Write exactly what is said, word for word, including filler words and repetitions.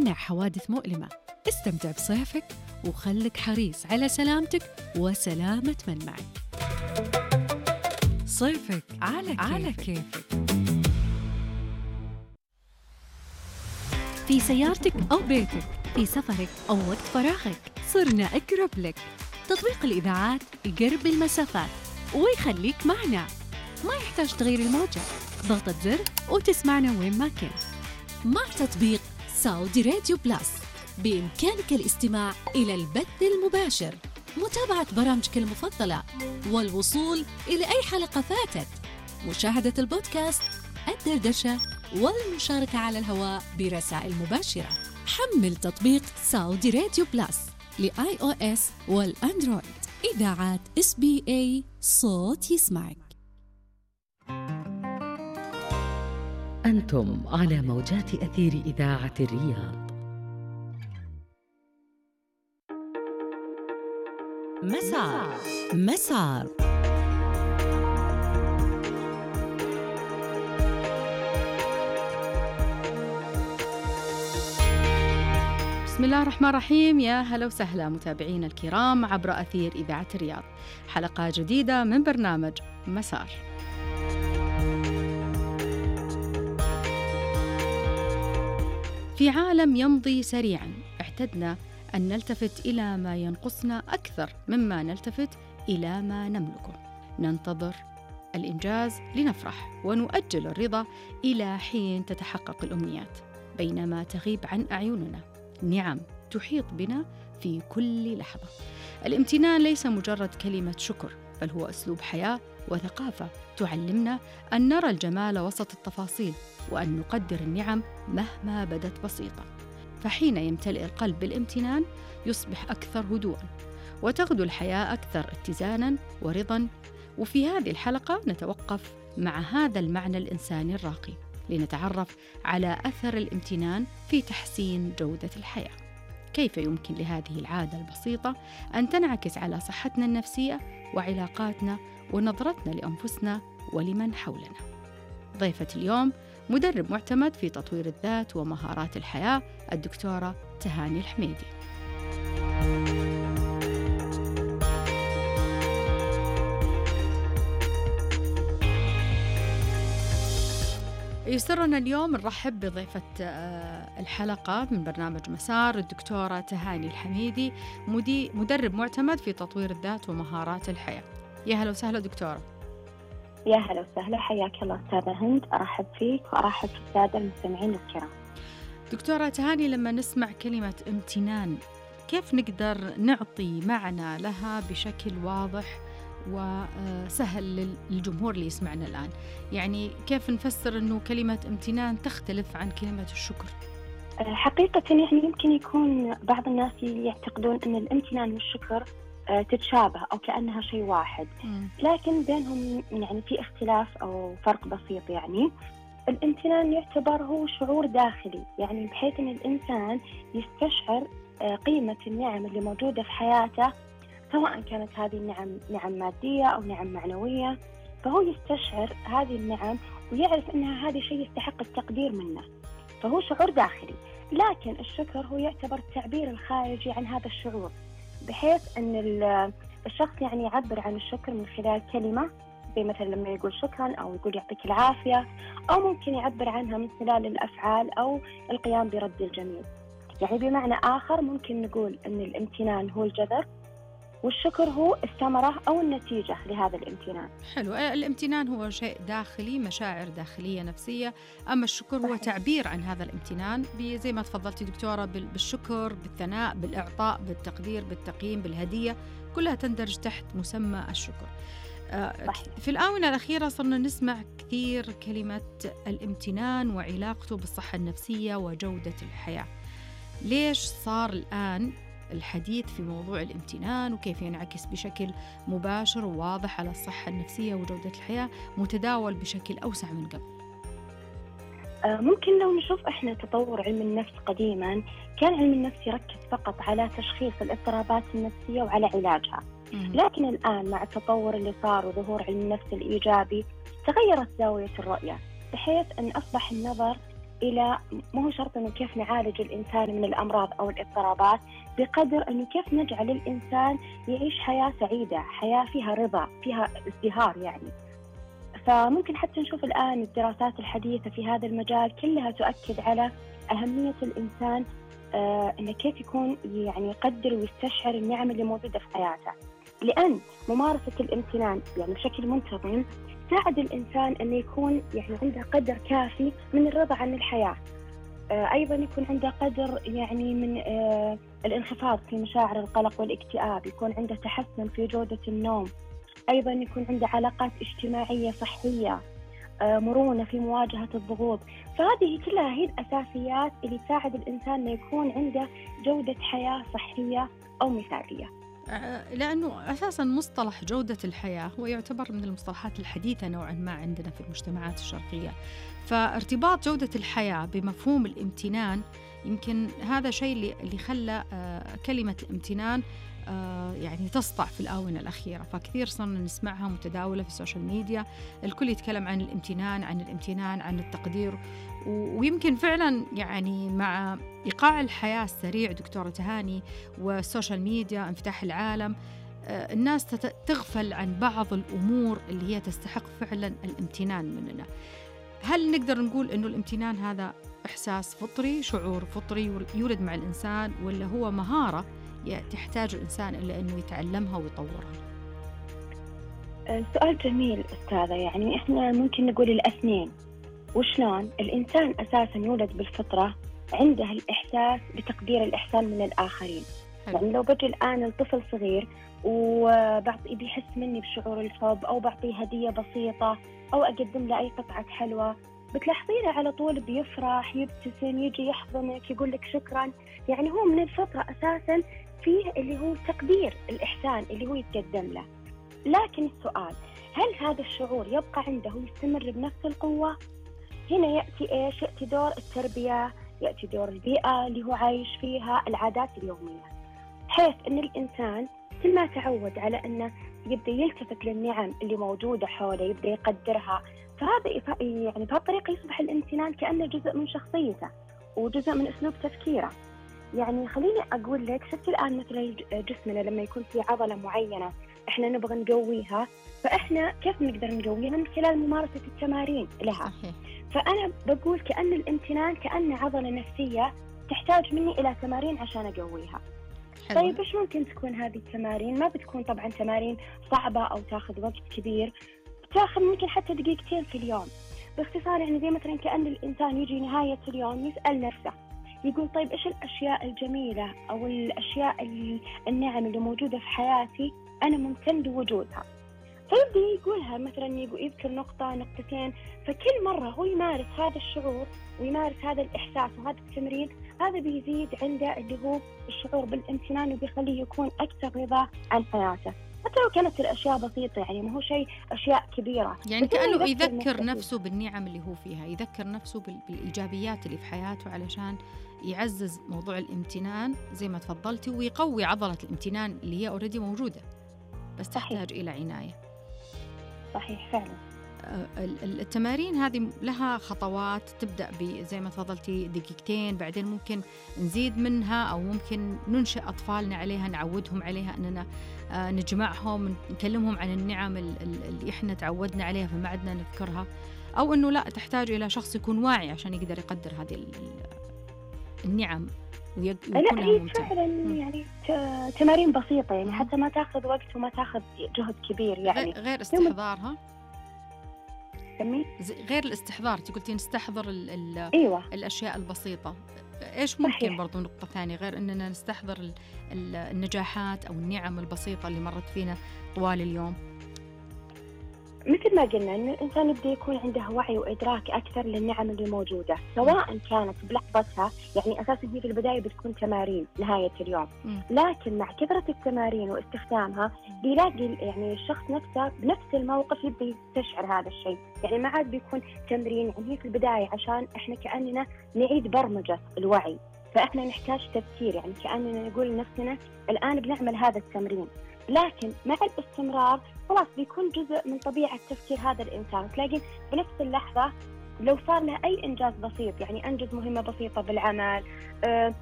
ومنع حوادث مؤلمة. استمتع بصيفك وخلك حريص على سلامتك وسلامة من معك. صيفك على كيفك, على كيفك. في سيارتك أو بيتك، في سفرك أو وقت فراغك، صرنا أقرب لك. تطبيق الإذاعات يقرب المسافات ويخليك معنا، ما يحتاج تغير الموجة، ضغطة زر وتسمعنا وين ما كنت. مع تطبيق سعودي راديو بلاس بإمكانك الاستماع إلى البث المباشر، متابعة برامجك المفضلة، والوصول إلى أي حلقة فاتت، مشاهدة البودكاست، الدردشة، والمشاركة على الهواء برسائل مباشرة. حمل تطبيق سعودي راديو بلاس لآي أو إس والأندرويد. إذاعات إس بي إيه، صوت يسمعك. أنتم على موجات أثير إذاعة الرياض. مسار مسار بسم الله الرحمن الرحيم. يا هلا وسهلا متابعينا الكرام عبر أثير إذاعة الرياض، حلقة جديدة من برنامج مسار. في عالم يمضي سريعا، اعتدنا أن نلتفت إلى ما ينقصنا أكثر مما نلتفت إلى ما نملكه. ننتظر الإنجاز لنفرح، ونؤجل الرضا إلى حين تتحقق الأمنيات، بينما تغيب عن أعيننا نعم تحيط بنا في كل لحظة. الامتنان ليس مجرد كلمة شكر، بل هو أسلوب حياة وثقافة تعلمنا أن نرى الجمال وسط التفاصيل، وأن نقدر النعم مهما بدت بسيطة. فحين يمتلئ القلب بالامتنان يصبح أكثر هدوءاً، وتغدو الحياة أكثر اتزاناً ورضاً. وفي هذه الحلقة نتوقف مع هذا المعنى الإنساني الراقي، لنتعرف على أثر الامتنان في تحسين جودة الحياة. كيف يمكن لهذه العادة البسيطة أن تنعكس على صحتنا النفسية وعلاقاتنا ونظرتنا لأنفسنا ولمن حولنا؟ ضيفة اليوم مدرب معتمد في تطوير الذات ومهارات الحياة، الدكتورة تهاني الحميدي. يسرنا اليوم نرحب بضيفة الحلقة من برنامج مسار، الدكتورة تهاني الحميدي، مدرب معتمد في تطوير الذات ومهارات الحياة. يا هلا وسهلا دكتورة. يا هلا وسهلا، حياك الله أستاذة هند. أرحب فيك وأرحب في السادة المستمعين الكرام. دكتورة تهاني، لما نسمع كلمة امتنان كيف نقدر نعطي معنى لها بشكل واضح وسهل للجمهور اللي يسمعنا الآن؟ يعني كيف نفسر أنه كلمة امتنان تختلف عن كلمة الشكر؟ حقيقة يعني يمكن يكون بعض الناس يعتقدون أن الامتنان والشكر تتشابه أو كأنها شيء واحد، لكن بينهم يعني في اختلاف أو فرق بسيط. يعني الامتنان يعتبر هو شعور داخلي، يعني بحيث أن الإنسان يستشعر قيمة النعم اللي موجودة في حياته، سواء كانت هذه النعم نعم مادية أو نعم معنوية، فهو يستشعر هذه النعم ويعرف أنها هذه شيء يستحق التقدير منه، فهو شعور داخلي. لكن الشكر هو يعتبر التعبير الخارجي عن هذا الشعور، بحيث أن الشخص يعني يعبر عن الشكر من خلال كلمة، زي مثلا لما يقول شكرا أو يقول يعطيك العافية، أو ممكن يعبر عنها من خلال الأفعال أو القيام برد الجميل. يعني بمعنى آخر ممكن نقول أن الامتنان هو الجذر، والشكر هو الثمرة أو النتيجة لهذا الامتنان. حلو، الامتنان هو شيء داخلي، مشاعر داخلية نفسية، أما الشكر هو تعبير عن هذا الامتنان زي ما تفضلتي دكتورة بالشكر، بالثناء، بالإعطاء، بالتقدير، بالتقييم، بالهدية، كلها تندرج تحت مسمى الشكر. في الآونة الأخيرة صرنا نسمع كثير كلمة الامتنان وعلاقته بالصحة النفسية وجودة الحياة. ليش صار الآن الحديث في موضوع الامتنان وكيف ينعكس بشكل مباشر وواضح على الصحة النفسية وجودة الحياة متداول بشكل أوسع من قبل؟ ممكن لو نشوف إحنا تطور علم النفس قديما، كان علم النفس يركز فقط على تشخيص الاضطرابات النفسية وعلى علاجها. لكن الآن مع التطور اللي صار وظهور علم النفس الإيجابي تغيرت زاوية الرؤية، بحيث أن أصبح النظر إلى مو هو شرط إنه كيف نعالج الإنسان من الأمراض أو الاضطرابات، بقدر إنه كيف نجعل الإنسان يعيش حياة سعيدة، حياة فيها رضا، فيها ازدهار يعني. فممكن حتى نشوف الآن الدراسات الحديثة في هذا المجال كلها تؤكد على أهمية الإنسان آه إنه كيف يكون يعني يقدر ويستشعر النعم اللي موجودة في حياته، لأن ممارسة الامتنان يعني بشكل منتظم تساعد الإنسان أنه يكون يعني عنده قدر كافي من الرضا عن الحياة. آه أيضا يكون عنده قدر يعني من آه الانخفاض في مشاعر القلق والاكتئاب، يكون عنده تحسن في جودة النوم، أيضا يكون عنده علاقات اجتماعية صحية، آه مرونة في مواجهة الضغوط. فهذه كلها هي الأساسيات اللي تساعد الإنسان أنه يكون عنده جودة حياة صحية أو مثالية. لأنه أساساً مصطلح جودة الحياة هو يعتبر من المصطلحات الحديثة نوعاً ما عندنا في المجتمعات الشرقية، فارتباط جودة الحياة بمفهوم الامتنان يمكن هذا شيء اللي اللي خلى كلمة الامتنان يعني تسطع في الآونة الأخيرة، فكثير صرنا نسمعها متداولة في السوشيال ميديا، الكل يتكلم عن الامتنان عن الامتنان عن التقدير. ويمكن فعلا يعني مع إيقاع الحياة السريع دكتورة تهاني والسوشيال ميديا انفتاح العالم، الناس تغفل عن بعض الأمور اللي هي تستحق فعلا الامتنان مننا. هل نقدر نقول أنه الامتنان هذا إحساس فطري، شعور فطري يولد مع الإنسان، ولا هو مهارة تحتاج الإنسان إلا أنه يتعلمها ويطورها؟ سؤال جميل أستاذة. يعني إحنا ممكن نقول الأثنين. وشلون؟ الإنسان أساساً يولد بالفطرة عنده الإحساس بتقدير الإحسان من الآخرين. حلو. يعني لو بجي الآن الطفل صغير وبعطي بيحس مني بشعور الحب أو بعطيه هدية بسيطة أو أقدم له أي قطعة حلوة، بتلاحظينه على طول بيفرح، يبتسم، يجي يحضنك، يقول لك شكراً. يعني هو من الفطرة أساساً فيه اللي هو تقدير الإحسان اللي هو يتقدم له. لكن السؤال، هل هذا الشعور يبقى عنده ويستمر بنفس القوة؟ هنا يأتي إيش؟ يأتي دور التربية، يأتي دور البيئة اللي هو عايش فيها، العادات اليومية، حيث أن الإنسان كل ما تعود على أنه يبدأ يلتفت للنعم اللي موجودة حوله، يبدأ يقدرها، فهذا يعني بهالطريقة يصبح الامتنان كأنه جزء من شخصيته وجزء من أسلوب تفكيره. يعني خليني أقول لك، شفت الآن مثلا جسمنا لما يكون في عضلة معينة إحنا نبغى نقويها، فإحنا كيف نقدر نقويها؟ من خلال ممارسة التمارين لها. صحيح. فأنا بقول كأن الامتنان كأن عضلة نفسية تحتاج مني إلى تمارين عشان أقويها. حلو. طيب إيش ممكن تكون هذه التمارين؟ ما بتكون طبعا تمارين صعبة أو تاخذ وقت كبير، بتاخذ ممكن حتى دقيقتين في اليوم. باختصار يعني زي مثلا كأن الإنسان يجي نهاية اليوم يسأل نفسه، يقول طيب إيش الأشياء الجميلة أو الأشياء النعم اللي موجودة في حياتي أنا ممتن بوجودها، فيبدأ يقولها، مثلا يذكر نقطة نقطتين، فكل مرة هو يمارس هذا الشعور ويمارس هذا الإحساس وهذا التمرين، هذا بيزيد عنده اللي هو الشعور بالامتنان وبيخليه يكون أكثر رضا عن حياته، حتى لو كانت الأشياء بسيطة، يعني ما هو شيء أشياء كبيرة. يعني كأنه يذكر, يذكر نفسه بالنعم اللي هو فيها، يذكر نفسه بالإيجابيات اللي في حياته علشان يعزز موضوع الامتنان زي ما تفضلتي، ويقوي عضلة الامتنان اللي هي أوريدي موجودة بس تحتاج إلى عناية. صحيح فعلا. التمارين هذه لها خطوات، تبدأ زي ما تفضلتي دقيقتين، بعدين ممكن نزيد منها أو ممكن ننشئ أطفالنا عليها، نعودهم عليها، أننا نجمعهم، نكلمهم عن النعم اللي إحنا تعودنا عليها فما عدنا نذكرها، أو أنه لا، تحتاج إلى شخص يكون واعي عشان يقدر يقدر هذه النعم ويكون لها ممتع. فعلا يعني تمارين بسيطة، يعني حتى ما تاخذ وقت وما تاخذ جهد كبير، يعني غير استحضارها. سمي؟ غير الاستحضار، قلتي نستحضر ال ال أيوة. الأشياء البسيطة. إيش ممكن صحيح. برضو نقطة ثانية غير أننا نستحضر ال ال النجاحات أو النعم البسيطة اللي مرت فينا طوال اليوم؟ مثل ما قلنا إن الإنسان يبدأ يكون عنده وعي وإدراك أكثر للنعم اللي موجودة، سواء كانت بلحظتها، يعني أساساً هي في البداية بتكون تمارين نهاية اليوم، لكن مع كثرة التمارين واستخدامها بيلاقي يعني الشخص نفسه بنفس الموقف يبدأ يستشعر هذا الشيء، يعني ما عاد بيكون تمرين، يعني هي في البداية عشان إحنا كأننا نعيد برمجة الوعي، فإحنا نحتاج تفكير، يعني كأننا نقول لنفسنا الآن بنعمل هذا التمرين، لكن مع الاستمرار خلاص بيكون جزء من طبيعة تفكير هذا الإنسان، تلاقي بنفس اللحظة لو صار له أي إنجاز بسيط، يعني أنجز مهمة بسيطة بالعمل،